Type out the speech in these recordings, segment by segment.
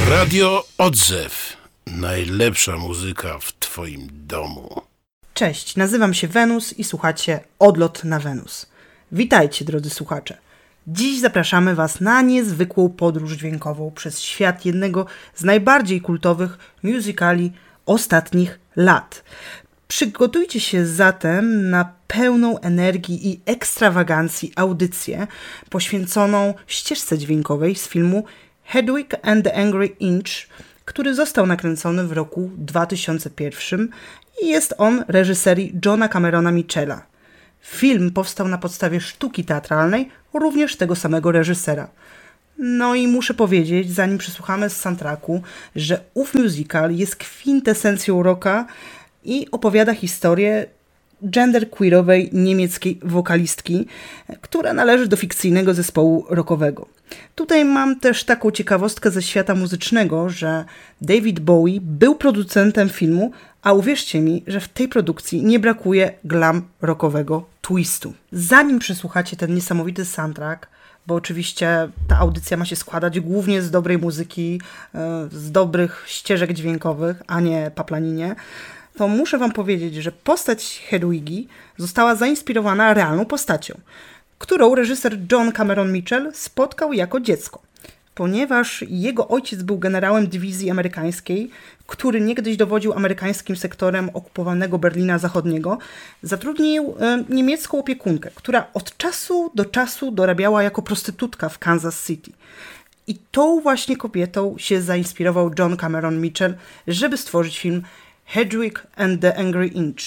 Radio Odzew. Najlepsza muzyka w twoim domu. Cześć, nazywam się Wenus i słuchacie Odlot na Wenus. Witajcie, drodzy słuchacze. Dziś zapraszamy Was na niezwykłą podróż dźwiękową przez świat jednego z najbardziej kultowych musicali ostatnich lat. Przygotujcie się zatem na pełną energii i ekstrawagancji audycję poświęconą ścieżce dźwiękowej z filmu Hedwig and the Angry Inch, który został nakręcony w roku 2001 i jest on reżyserii Johna Camerona Mitchella. Film powstał na podstawie sztuki teatralnej również tego samego reżysera. No i muszę powiedzieć, zanim przesłuchamy z soundtracku, że ów musical jest kwintesencją rocka i opowiada historię genderqueerowej niemieckiej wokalistki, która należy do fikcyjnego zespołu rockowego. Tutaj mam też taką ciekawostkę ze świata muzycznego, że David Bowie był producentem filmu, a uwierzcie mi, że w tej produkcji nie brakuje glam rockowego twistu. Zanim przesłuchacie ten niesamowity soundtrack, bo oczywiście ta audycja ma się składać głównie z dobrej muzyki, z dobrych ścieżek dźwiękowych, a nie paplaninie, to muszę Wam powiedzieć, że postać Hedwigi została zainspirowana realną postacią, którą reżyser John Cameron Mitchell spotkał jako dziecko. Ponieważ jego ojciec był generałem dywizji amerykańskiej, który niegdyś dowodził amerykańskim sektorem okupowanego Berlina Zachodniego, zatrudnił niemiecką opiekunkę, która od czasu do czasu dorabiała jako prostytutka w Kansas City. I tą właśnie kobietą się zainspirował John Cameron Mitchell, żeby stworzyć film Hedwig and the Angry Inch.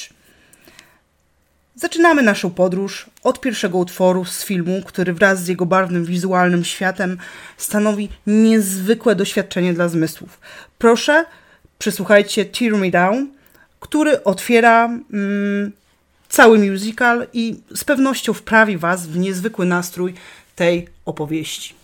Zaczynamy naszą podróż od pierwszego utworu z filmu, który wraz z jego barwnym wizualnym światem stanowi niezwykłe doświadczenie dla zmysłów. Proszę, przysłuchajcie Tear Me Down, który otwiera cały musical i z pewnością wprawi Was w niezwykły nastrój tej opowieści.